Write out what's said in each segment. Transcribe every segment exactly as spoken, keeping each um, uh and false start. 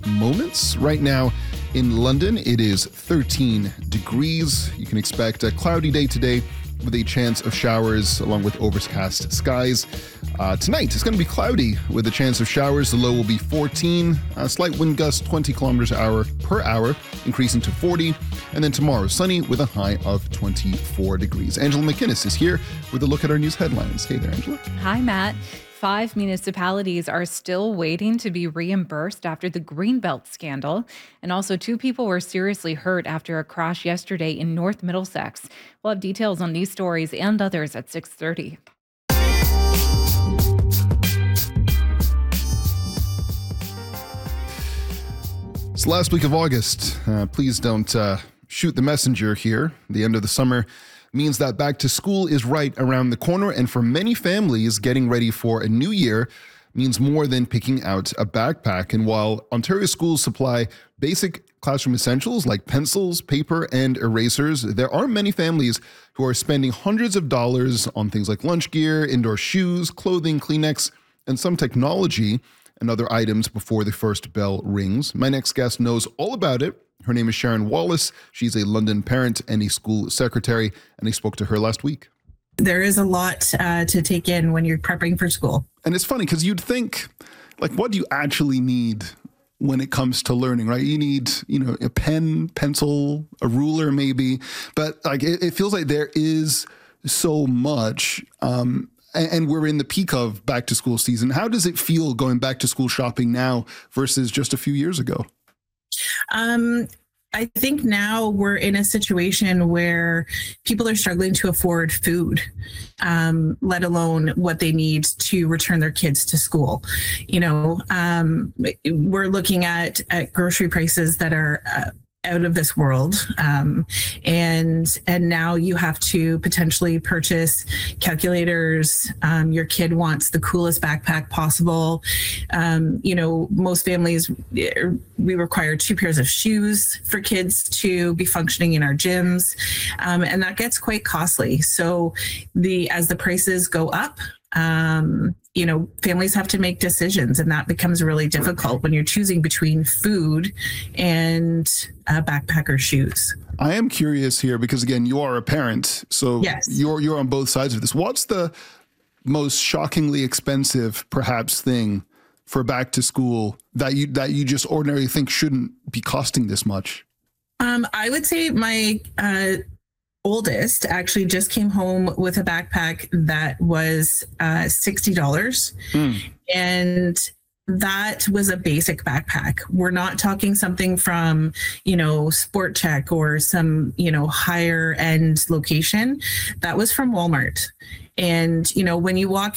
moments. Right now in London, it is thirteen degrees. You can expect a cloudy day today with a chance of showers along with overcast skies. Uh, tonight, it's going to be cloudy with a chance of showers. The low will be fourteen. A slight wind gust, twenty kilometers hour per hour, increasing to forty. And then tomorrow, sunny with a high of twenty-four degrees. Angela McInnes is here with a look at our news headlines. Hey there, Angela. Hi, Matt. Five municipalities are still waiting to be reimbursed after the Greenbelt scandal. And also, two people were seriously hurt after a crash yesterday in North Middlesex. We'll have details on these stories and others at six thirty. It's the last week of August. Uh, please don't uh, shoot the messenger here. The end of the summer means that back to school is right around the corner, and for many families, getting ready for a new year means more than picking out a backpack. And while Ontario schools supply basic classroom essentials like pencils, paper, and erasers, there are many families who are spending hundreds of dollars on things like lunch gear, indoor shoes, clothing, Kleenex, and some technology and other items before the first bell rings. My next guest knows all about it. Her name is Sharon Wallace. She's a London parent and a school secretary, and I spoke to her last week. There is a lot uh, to take in when you're prepping for school. And it's funny because you'd think, like, what do you actually need when it comes to learning, right? You need, you know, a pen, pencil, a ruler maybe, but like it, it feels like there is so much. Um, and we're in the peak of back to school season. How does it feel going back to school shopping now versus just a few years ago? Um, I think now we're in a situation where people are struggling to afford food, um, let alone what they need to return their kids to school. You know, um, we're looking at, at grocery prices that are uh, out of this world. Um, and, and now you have to potentially purchase calculators. Um, your kid wants the coolest backpack possible. Um, you know, most families, we require two pairs of shoes for kids to be functioning in our gyms. Um, and that gets quite costly. So the, as the prices go up, um, you know, families have to make decisions, and that becomes really difficult when you're choosing between food and a backpack or shoes. I am curious here because, again, you are a parent, so yes. you're you're on both sides of this. What's the most shockingly expensive, perhaps, thing for back to school that you that you just ordinarily think shouldn't be costing this much? Um, I would say my uh, oldest actually just came home with a backpack that was uh, sixty dollars. Mm. And that was a basic backpack. We're not talking something from, you know, Sport Chek or some, you know, higher end location. That was from Walmart. And, you know, when you walk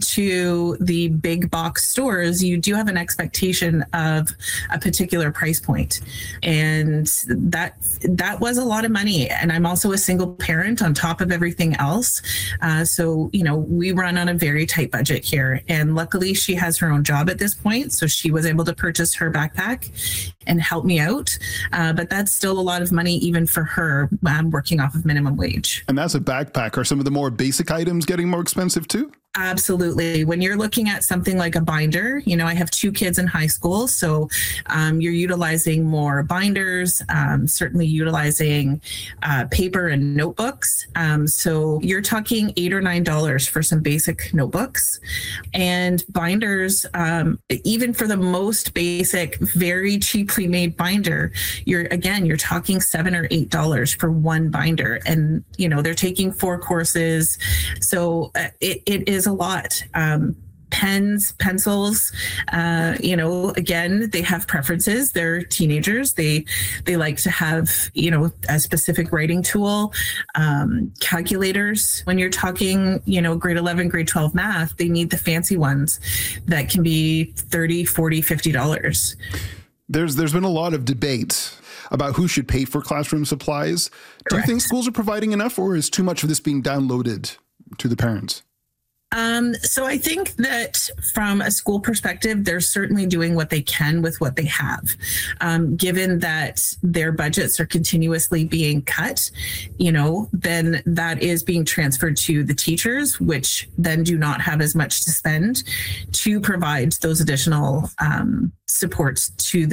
into the big box stores, you do have an expectation of a particular price point. And that that was a lot of money. And I'm also a single parent on top of everything else. Uh, so, you know, we run on a very tight budget here. And luckily, she has her own job at this point. So she was able to purchase her backpack and help me out. Uh, but that's still a lot of money, even for her, um, working off of minimum wage. And that's a backpack. Are some of the more basic items getting more expensive too? Absolutely. When you're looking at something like a binder, you know, I have two kids in high school, so um, you're utilizing more binders, um, certainly utilizing uh, paper and notebooks. Um, so you're talking eight or nine dollars for some basic notebooks, and binders. Um, even for the most basic, very cheaply made binder, you're again you're talking seven or eight dollars for one binder, and you know they're taking four courses, so uh, it, it is a lot. Um, pens, pencils, uh, you know, again, they have preferences. They're teenagers. They, they like to have, you know, a specific writing tool, um, calculators. When you're talking, you know, grade eleven, grade twelve math, they need the fancy ones that can be thirty, forty, fifty dollars. There's, there's been a lot of debate about who should pay for classroom supplies. Correct. Do you think schools are providing enough, or is too much of this being downloaded to the parents? Um, so I think that from a school perspective, they're certainly doing what they can with what they have. Um, given that their budgets are continuously being cut, you know, then that is being transferred to the teachers, which then do not have as much to spend to provide those additional um, supports to the